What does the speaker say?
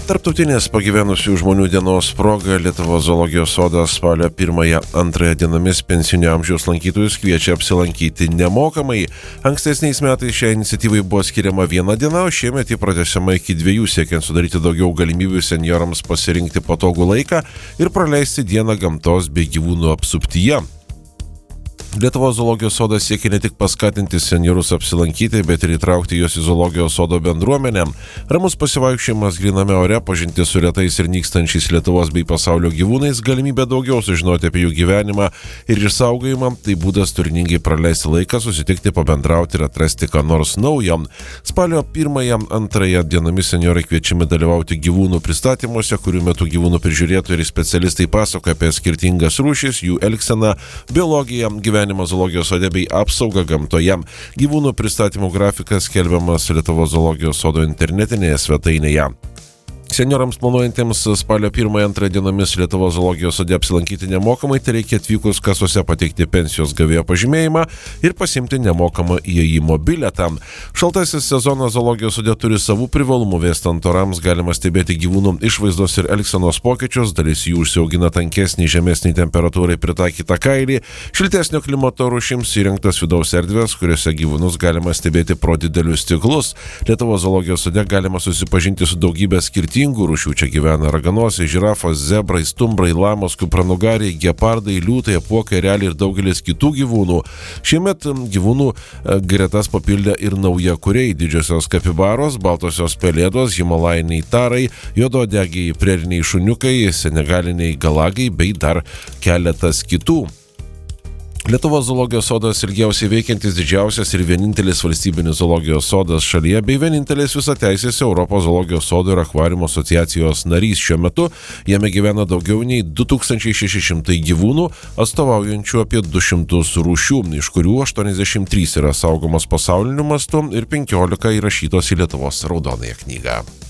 Tarptautinės pagyvenusių žmonių dienos proga Lietuvos zoologijos sodas spalio 1-2 dienomis pensinio amžiaus lankytojus kviečia apsilankyti nemokamai. Ankstesniais metais šiai iniciatyvai buvo skiriama 1 diena, o šiemet ji pratęsiama iki 2, siekiant sudaryti daugiau galimybių senjorams pasirinkti patogų laiką ir praleisti dieną gamtos bei gyvūnų apsuptyje. Lietuvos zoologijos sodas siekia ne tik paskatinti senjorus apsilankyti, bet ir įtraukti juos į zoologijos sodo bendruomenę. Ramus pasivaikščiojimas gryname ore, pažintis su retais ir nykstančiais Lietuvos bei pasaulio gyvūnais, galimybė daugiau sužinoti apie jų gyvenimą ir išsaugojimą, tai būdas turiningai praleisti laiką, susitikti, pabendrauti ir atrasti ką nors naujo. Spalio 1-2 dienomis senjorai kviečiami dalyvauti gyvūnų pristatymuose, kurių metu gyvūnų prižiūrėtojai ir specialistai pasakoja apie skirtingas rūšis, jų elgseną, biologiją, gyvenimą zoologijos sode bei apsaugą gamtoje. Gyvūnų pristatymų grafikas skelbiamas Lietuvos zoologijos sodo internetinėje svetainėje. Senjorams planuojantiems spalio 1-2 dienomis Lietuvos zoologijos sode apsilankyti nemokamai, tai reikia atvykus kasose pateikti pensijos gavėjo pažymėjimą ir pasimti nemokamą įėjimo bilietą. Šaltasis sezonas zoologijos sode turi savų privalumų, vėstant orams galima stebėti gyvūnų išvaizdos ir elgsenos pokyčius, dalis jų užsiaugina tankesnį, žemesnį temperatūrai pritaikytą kailį, šiltesnio klimato rūšims įrengtos vidaus erdvės, kuriuose gyvūnus galima stebėti pro didelius stiklus. Lietuvos zoologijos sode galima susipažinti su daugybė skirtingų rūšių. Čia gyvena raganosiai, žirafos, zebrai, stumbrai, lamos, kupranugariai, gepardai, liūtai, apuokai, ereliai ir daugelis kitų gyvūnų. Šiemet gyvūnų gretas papildė ir naujakuriai: didžiosios kapibaros, baltosios pelėdos, himalajiniai tarai, juodaodegiai preriniai šuniukai, senegaliniai galagai bei dar keletas kitų. Lietuvos zoologijos sodas ilgiausiai veikiantis, didžiausias ir vienintelis valstybinis zoologijos sodas šalyje bei vienintelis visateisės Europos zoologijos sodo ir akvariumo asociacijos narys. Šiuo metu jame gyvena daugiau nei 2600 gyvūnų, atstovaujančių apie 200 rūšių, iš kurių 83 yra saugomos pasauliniu mastu ir 15 įrašytos į Lietuvos raudonąją knygą.